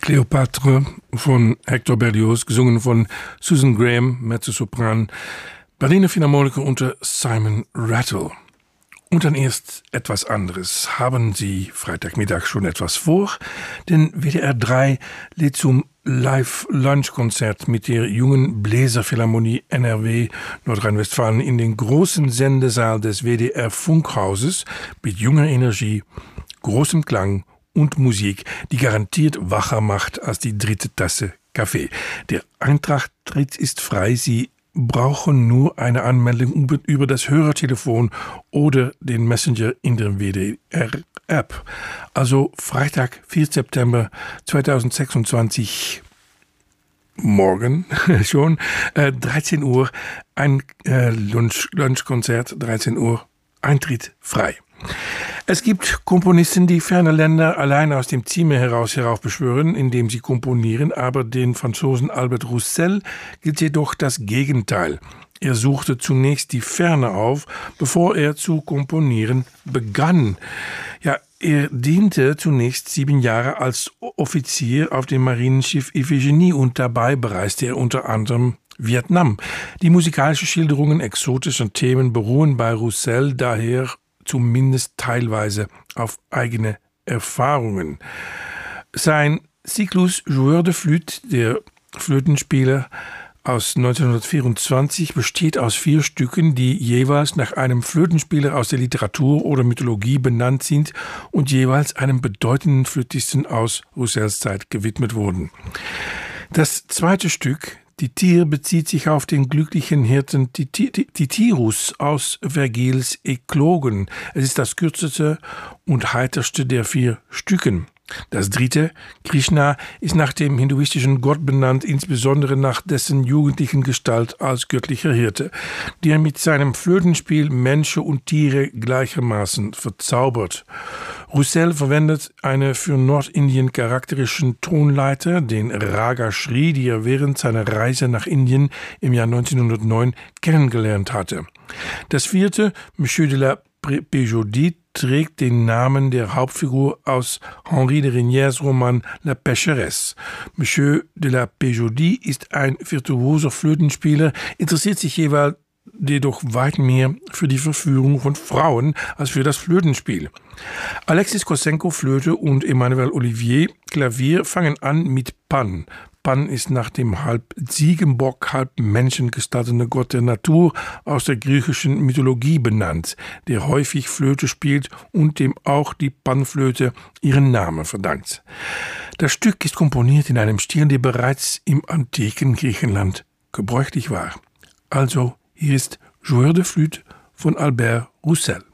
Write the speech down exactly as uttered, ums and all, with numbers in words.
Cleopatra von Hector Berlioz, gesungen von Susan Graham, Mezzosopran, Berliner Philharmoniker unter Simon Rattle. Und dann erst etwas anderes. Haben Sie Freitagmittag schon etwas vor? Denn W D R drei lädt zum Live-Lunch-Konzert mit der jungen Bläserphilharmonie N R W Nordrhein-Westfalen in den großen Sendesaal des W D R Funkhauses mit junger Energie, großem Klang und Musik, die garantiert wacher macht als die dritte Tasse Kaffee. Der Eintritt ist frei. Sie brauchen nur eine Anmeldung über das Hörertelefon oder den Messenger in der W D R-App. Also Freitag, vierten September zweitausendsechsundzwanzig, morgen schon, äh, dreizehn Uhr, ein äh, Lunch, Lunchkonzert, dreizehn Uhr, Eintritt frei. Es gibt Komponisten, die ferne Länder allein aus dem Zimmer heraus heraufbeschwören, indem sie komponieren, aber den Franzosen Albert Roussel gilt jedoch das Gegenteil. Er suchte zunächst die Ferne auf, bevor er zu komponieren begann. Ja, er diente zunächst sieben Jahre als Offizier auf dem Marinenschiff Iphigenie und dabei bereiste er unter anderem Vietnam. Die musikalischen Schilderungen exotischer Themen beruhen bei Roussel daher zumindest teilweise auf eigene Erfahrungen. Sein Cyclus Joueur de Flûte, der Flötenspieler aus neunzehnhundertvierundzwanzig, besteht aus vier Stücken, die jeweils nach einem Flötenspieler aus der Literatur oder Mythologie benannt sind und jeweils einem bedeutenden Flötisten aus Roussels Zeit gewidmet wurden. Das zweite Stück, Die Tier, bezieht sich auf den glücklichen Hirten Titirus aus Vergils Eklogen. Es ist das kürzeste und heiterste der vier Stücken. Das dritte, Krishna, ist nach dem hinduistischen Gott benannt, insbesondere nach dessen jugendlichen Gestalt als göttlicher Hirte, der mit seinem Flötenspiel Menschen und Tiere gleichermaßen verzaubert. Roussel verwendet eine für Nordindien charakteristischen Tonleiter, den Raga Shri, die er während seiner Reise nach Indien im Jahr neunzehnhundertneun kennengelernt hatte. Das vierte, Monsieur de la Péjodie, trägt den Namen der Hauptfigur aus Henri de Reniers Roman La Pécheresse. Monsieur de la Péjodie ist ein virtuoser Flötenspieler, interessiert sich jeweils jedoch weit mehr für die Verführung von Frauen als für das Flötenspiel. Alexis Kossenko Flöte und Emmanuel Olivier Klavier fangen an mit Pan. Pan ist nach dem halb Ziegenbock, halb Menschen gestalteten Gott der Natur aus der griechischen Mythologie benannt, der häufig Flöte spielt und dem auch die Panflöte ihren Namen verdankt. Das Stück ist komponiert in einem Stil, der bereits im antiken Griechenland gebräuchlich war. Also hier ist Joueur de Flûte von Albert Roussel.